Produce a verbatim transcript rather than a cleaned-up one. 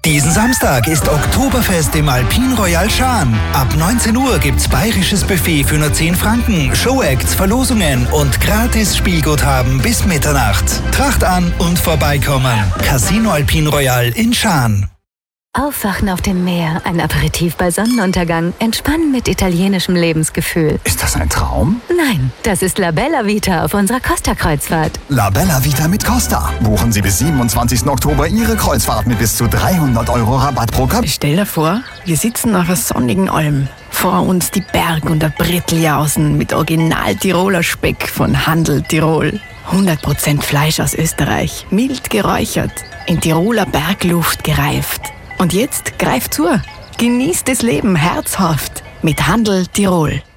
Diesen Samstag ist Oktoberfest im Alpine Royal Schaan. Ab neunzehn Uhr gibt's bayerisches Buffet für nur zehn Franken, Showacts, Verlosungen und gratis Spielguthaben bis Mitternacht. Tracht an und vorbeikommen. Casino Alpine Royal in Schaan. Aufwachen auf dem Meer, ein Aperitif bei Sonnenuntergang, entspannen mit italienischem Lebensgefühl. Ist das ein Traum? Nein, das ist La Bella Vita auf unserer Costa-Kreuzfahrt. La Bella Vita mit Costa. Buchen Sie bis siebenundzwanzigsten Oktober Ihre Kreuzfahrt mit bis zu dreihundert Euro Rabatt pro Kopf. Stell dir vor, wir sitzen auf einer sonnigen Alm. Vor uns die Berg- und der Bretteljausen mit Original-Tiroler Speck von Handel Tirol. hundert Prozent Fleisch aus Österreich, mild geräuchert, in Tiroler Bergluft gereift. Und jetzt greift zu. Genießt das Leben herzhaft mit Handel Tirol.